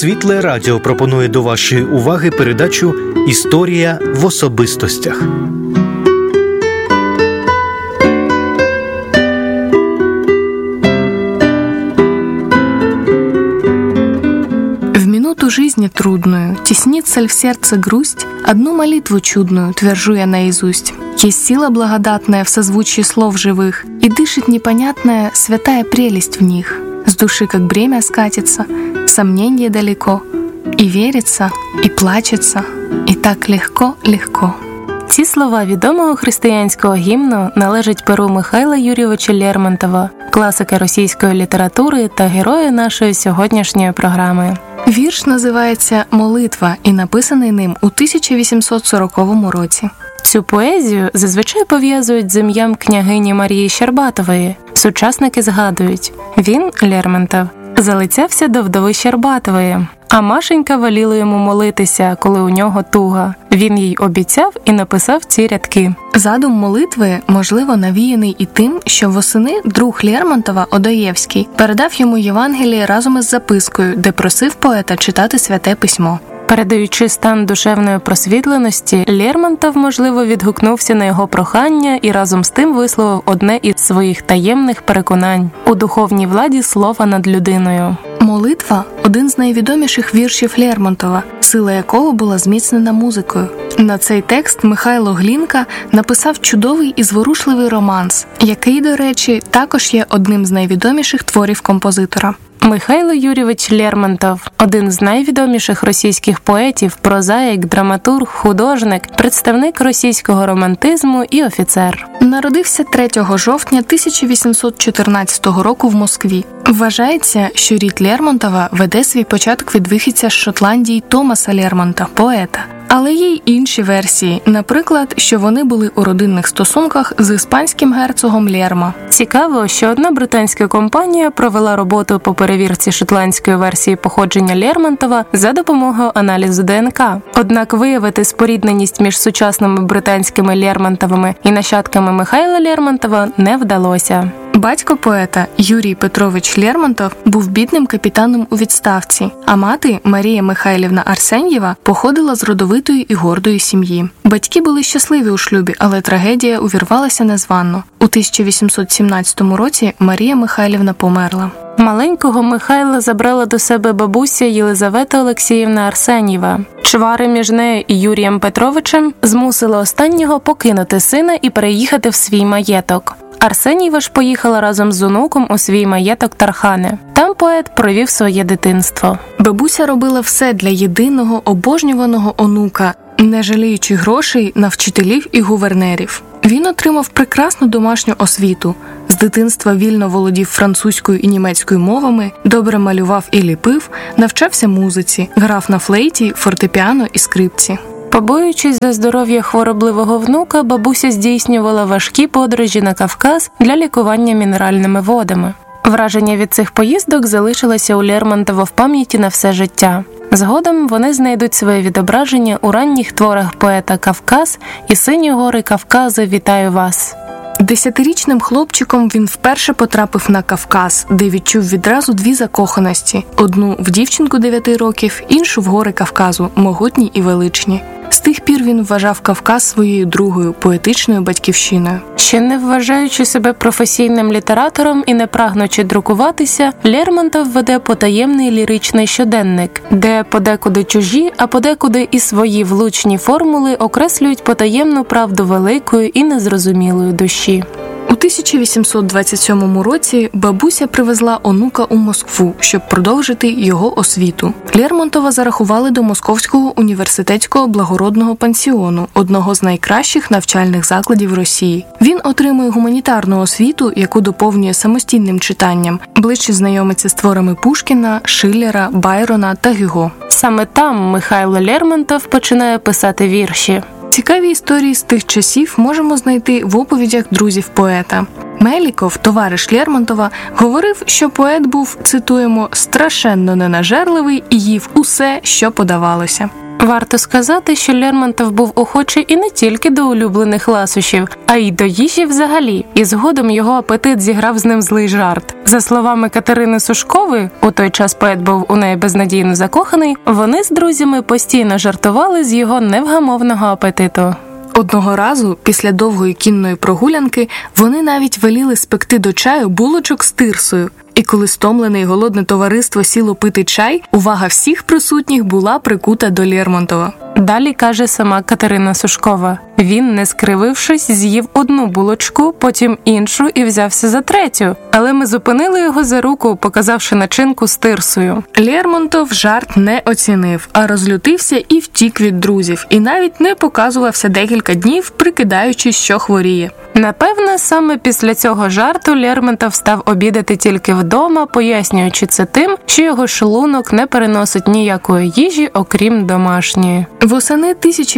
Світле Радіо пропонує до вашої уваги передачу «Історія в особистостях». В минуту жизни трудную теснится ль в сердце грусть, одну молитву чудную твержу я наизусть. Есть сила благодатная в созвучии слов живых, и дышит непонятная святая прелесть в них. С души как бремя скатится, сомнение далеко, и верится, и плачется, и так легко. Ці слова відомого християнського гімну належать перу Михайла Юрійовича Лермонтова, класика російської літератури та героя нашої сьогоднішньої програми. Вірш називається «Молитва» і написаний ним у 1840 році. Цю поезію зазвичай пов'язують з ім'ям княгині Марії Щербатової. Сучасники згадують, він, Лермонтов, залицявся до вдови Щербатової, а Машенька веліла йому молитися, коли у нього туга. Він їй обіцяв і написав ці рядки. Задум молитви, можливо, навіяний і тим, що восени друг Лермонтова, Одоєвський, передав йому Євангеліє разом із запискою, де просив поета читати Святе Письмо. Передаючи стан душевної просвітленості, Лермонтов, можливо, відгукнувся на його прохання і разом з тим висловив одне із своїх таємних переконань – у духовній владі слова над людиною. «Молитва» – один з найвідоміших віршів Лермонтова, сила якого була зміцнена музикою. На цей текст Михайло Глінка написав чудовий і зворушливий романс, який, до речі, також є одним з найвідоміших творів композитора. Михайло Юрійович Лермонтов – один з найвідоміших російських поетів, прозаїк, драматург, художник, представник російського романтизму і офіцер. Народився 3 жовтня 1814 року в Москві. Вважається, що рід Лермонтова веде свій початок від вихідця з Шотландії Томаса Лермонта, поета. Але є й інші версії, наприклад, що вони були у родинних стосунках з іспанським герцогом Лерма. Цікаво, що одна британська компанія провела роботу по перевірці шотландської версії походження Лермонтова за допомогою аналізу ДНК. Однак виявити спорідненість між сучасними британськими Лермонтовими і нащадками Михайла Лермонтова не вдалося. Батько поета Юрій Петрович Лермонтов був бідним капітаном у відставці, а мати Марія Михайлівна Арсеньєва походила з родовитої і гордої сім'ї. Батьки були щасливі у шлюбі, але трагедія увірвалася незвано. У 1817 році Марія Михайлівна померла. Маленького Михайла забрала до себе бабуся Єлизавета Олексіївна Арсеньєва. Чвари між нею і Юрієм Петровичем змусили останнього покинути сина і переїхати в свій маєток. Арсеньєва ж поїхала разом з онуком у свій маєток Тархани. Там поет провів своє дитинство. Бабуся робила все для єдиного, обожнюваного онука, не жаліючи грошей на вчителів і гувернерів. Він отримав прекрасну домашню освіту. З дитинства вільно володів французькою і німецькою мовами, добре малював і ліпив, навчався музиці, грав на флейті, фортепіано і скрипці. Побоюючись за здоров'я хворобливого внука, бабуся здійснювала важкі подорожі на Кавказ для лікування мінеральними водами. Враження від цих поїздок залишилося у Лермонтова в пам'яті на все життя. Згодом вони знайдуть своє відображення у ранніх творах поета «Кавказ» і «Сині гори Кавказу, вітаю вас». 10-річним хлопчиком він вперше потрапив на Кавказ, де відчув відразу дві закоханості. Одну в дівчинку 9 років, іншу в гори Кавказу, могутні і величні. З тих пір він вважав Кавказ своєю другою поетичною батьківщиною. Ще не вважаючи себе професійним літератором і не прагнучи друкуватися, Лермонтов веде потаємний ліричний щоденник, де подекуди чужі, а подекуди і свої влучні формули окреслюють потаємну правду великої і незрозумілої душі. У 1827 році бабуся привезла онука у Москву, щоб продовжити його освіту. Лермонтова зарахували до Московського університетського благородного пансіону, одного з найкращих навчальних закладів Росії. Він отримує гуманітарну освіту, яку доповнює самостійним читанням, ближче знайомиться з творами Пушкіна, Шиллера, Байрона та Гюго. Саме там Михайло Лермонтов починає писати вірші. Цікаві історії з тих часів можемо знайти в оповідях друзів поета. Меліков, товариш Лермонтова, говорив, що поет був, цитуємо, «страшенно ненажерливий і їв усе, що подавалося». Варто сказати, що Лермонтов був охочий і не тільки до улюблених ласощів, а й до їжі взагалі, і згодом його апетит зіграв з ним злий жарт. За словами Катерини Сушкової, у той час поет був у неї безнадійно закоханий, вони з друзями постійно жартували з його невгамовного апетиту. Одного разу, після довгої кінної прогулянки, вони навіть веліли спекти до чаю булочок з тирсою. І коли стомлене й голодне товариство сіло пити чай, увага всіх присутніх була прикута до Лермонтова. Далі каже сама Катерина Сушкова. Він, не скривившись, з'їв одну булочку, потім іншу і взявся за третю. Але ми зупинили його за руку, показавши начинку з тирсою. Лермонтов жарт не оцінив, а розлютився і втік від друзів. І навіть не показувався декілька днів, прикидаючись, що хворіє. Напевне, саме після цього жарту Лермонтов став обідати тільки вдома, пояснюючи це тим, що його шлунок не переносить ніякої їжі, окрім домашньої. Восени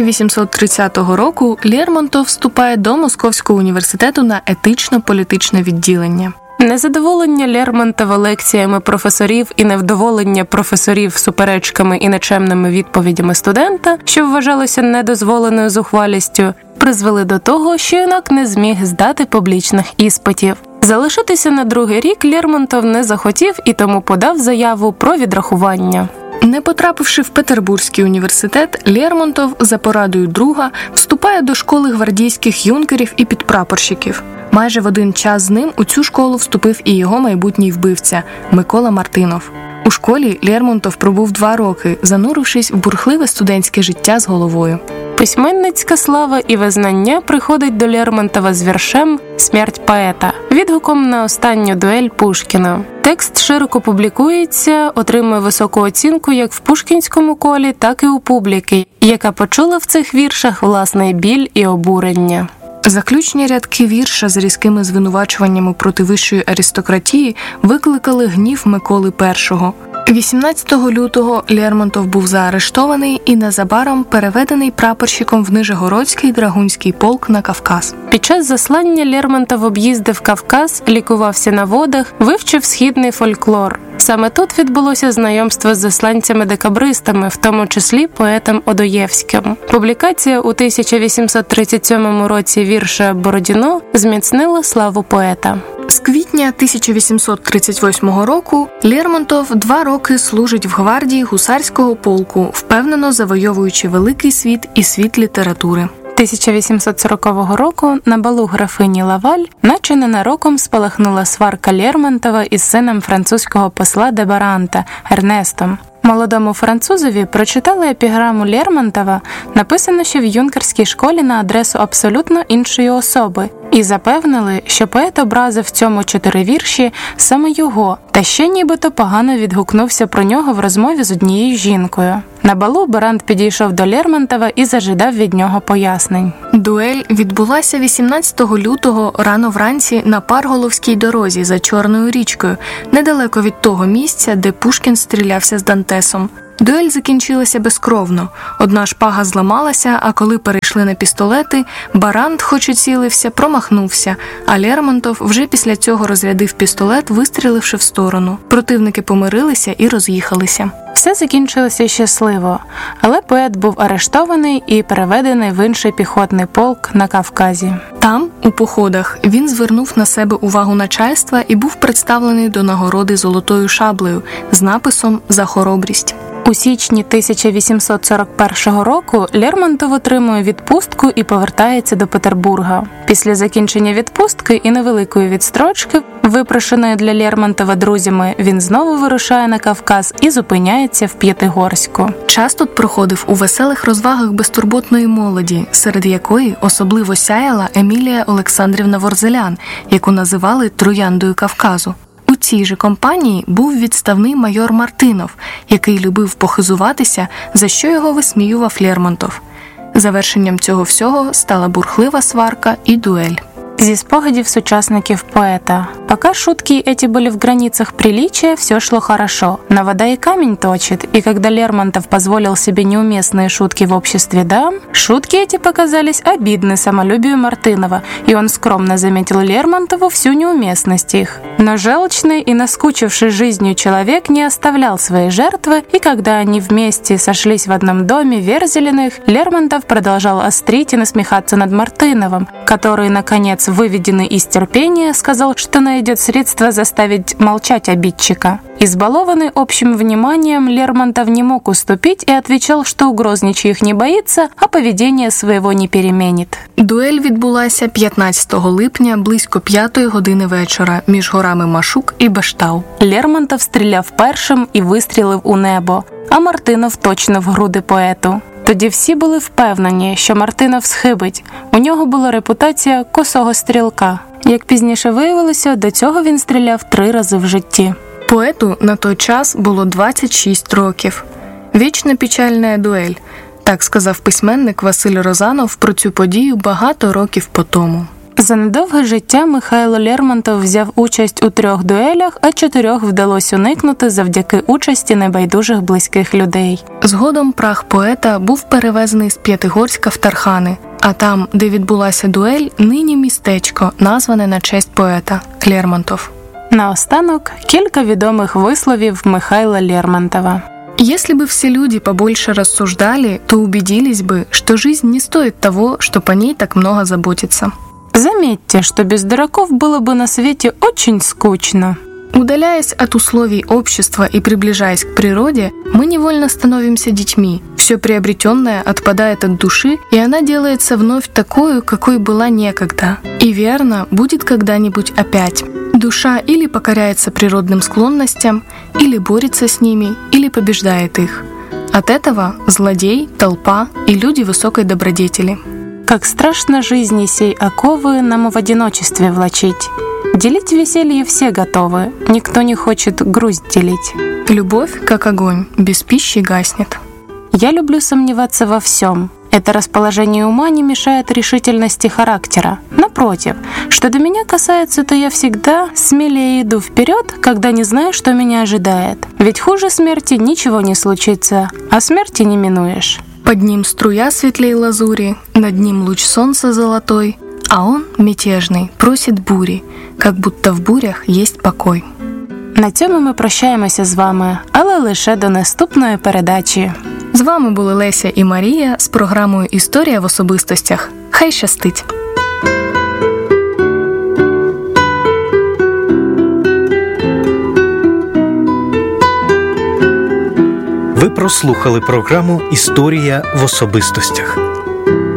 1830 року Лермонтов вступає до Московського університету на етично-політичне відділення. Незадоволення Лермонтова лекціями професорів і невдоволення професорів суперечками і нечемними відповідями студента, що вважалося недозволеною зухвалістю, призвели до того, що юнак не зміг здати публічних іспитів. Залишитися на другий рік Лермонтов не захотів і тому подав заяву про відрахування. Не потрапивши в Петербурзький університет, Лермонтов за порадою друга вступає до школи гвардійських юнкерів і підпрапорщиків. Майже в один час з ним у цю школу вступив і його майбутній вбивця Микола Мартинов. У школі Лермонтов пробув 2 роки, занурившись в бурхливе студентське життя з головою. Письменницька слава і визнання приходить до Лермонтова з віршем «Смерть поета», відгуком на останню дуель Пушкіна. Текст широко публікується, отримує високу оцінку як в пушкінському колі, так і у публіки, яка почула в цих віршах власний біль і обурення. Заключні рядки вірша з різкими звинувачуваннями проти вищої аристократії викликали гнів Миколи І. 18 лютого Лермонтов був заарештований і незабаром переведений прапорщиком в Нижегородський драгунський полк на Кавказ. Під час заслання Лермонтов об'їздив Кавказ, лікувався на водах, вивчив східний фольклор. Саме тут відбулося знайомство з засланцями-декабристами, в тому числі поетом Одоєвським. Публікація у 1837 році вірша «Бородіно» зміцнила славу поета. З квітня 1838 року Лермонтов 2 роки служить в гвардії гусарського полку, впевнено завойовуючи великий світ і світ літератури. 1840 року на балу графині Лаваль наче ненароком спалахнула сварка Лермонтова із сином французького посла де Баранта Ернестом. Молодому французові прочитали епіграму Лермонтова, написану ще в юнкерській школі на адресу абсолютно іншої особи, і запевнили, що поет образив в цьому 4 вірші саме його, та ще нібито погано відгукнувся про нього в розмові з однією жінкою. На балу Барант підійшов до Лермонтова і зажидав від нього пояснень. Дуель відбулася 18 лютого рано вранці на Парголовській дорозі за Чорною річкою, недалеко від того місця, де Пушкін стрілявся з Дантесом. Дуель закінчилася безкровно. Одна шпага зламалася, а коли перейшли на пістолети, Барант, хоч і цілився, промахнувся, а Лермонтов вже після цього розрядив пістолет, вистріливши в сторону. Противники помирилися і роз'їхалися. Все закінчилося щасливо, але поет був арештований і переведений в інший піхотний полк на Кавказі. Там, у походах, він звернув на себе увагу начальства і був представлений до нагороди золотою шаблею з написом «За хоробрість». У січні 1841 року Лермонтов отримує відпустку і повертається до Петербурга. Після закінчення відпустки і невеликої відстрочки, випрошеної для Лермонтова друзями, він знову вирушає на Кавказ і зупиняється в П'ятигорську. Час тут проходив у веселих розвагах безтурботної молоді, серед якої особливо сяяла Емілія Олександрівна Ворзелян, яку називали «Трояндою Кавказу». У цій же компанії був відставний майор Мартинов, який любив похизуватися, за що його висміював Лермонтов. Завершенням цього всього стала бурхлива сварка і дуель. Зі спогадів сучасників поэта. Пока шутки эти были в границах приличия, все шло хорошо. Но вода и камень точит, и когда Лермонтов позволил себе неуместные шутки в обществе дам, шутки эти показались обидны самолюбию Мартынова, и он скромно заметил Лермонтову всю неуместность их. Но желчный и наскучивший жизнью человек не оставлял своей жертвы, и когда они вместе сошлись в одном доме Верзелиных, Лермонтов продолжал острить и насмехаться над Мартыновым, который, наконец, выведенный из терпения, сказал, что найдет средства заставить молчать обидчика. Избалованный общим вниманием, Лермонтов не мог уступить и отвечал, что угроз ничьих не боится, а поведение своего не переменит. Дуель відбулася 15 липня близько 5 години вечора між горами Машук і Бештау. Лермонтов стріляв першим і вистрілив у небо, а Мартинов точно в груди поету. Тоді всі були впевнені, що Мартинов схибить. У нього була репутація косого стрілка. Як пізніше виявилося, до цього він стріляв 3 рази в житті. Поету на той час було 26 років. Вічна печальна дуель, так сказав письменник Василь Розанов про цю подію багато років по тому. За недовге життя Михайло Лермонтов взяв участь у 3 дуелях, а 4 вдалося уникнути завдяки участі небайдужих близьких людей. Згодом прах поета був перевезений з П'ятигорська в Тархани, а там, де відбулася дуель, нині містечко, назване на честь поета – Лермонтов. Наостанок кілька відомих висловів Михайла Лермонтова. Если бы все люди побольше рассуждали, то убедились бы, что жизнь не стоит того, чтобы о ней так много заботиться. Заметьте, что без дураков было бы на свете очень скучно. Удаляясь от условий общества и приближаясь к природе, мы невольно становимся детьми. Все приобретенное отпадает от души, и она делается вновь такой, какой была некогда. И верно, будет когда-нибудь опять. Душа или покоряется природным склонностям, или борется с ними, или побеждает их. От этого злодей, толпа и люди высокой добродетели. Как страшно жизни сей оковы нам в одиночестве влачить. Делить веселье все готовы, никто не хочет грусть делить. Любовь, как огонь, без пищи гаснет. Я люблю сомневаться во всем. Это расположение ума не мешает решительности характера. Напротив, что до меня касается, то я всегда смелее иду вперед, когда не знаю, что меня ожидает. Ведь хуже смерти ничего не случится, а смерти не минуешь. Под ним струя светлей лазури, над ним луч солнца золотой, а он, мятежный, просит бури, как будто в бурях есть покой. На цьому ми прощаємося з вами, але лише до наступної передачі. З вами були Леся і Марія з програмою «Історія в особистостях». Хай щастить! Ви прослухали програму «Історія в особистостях».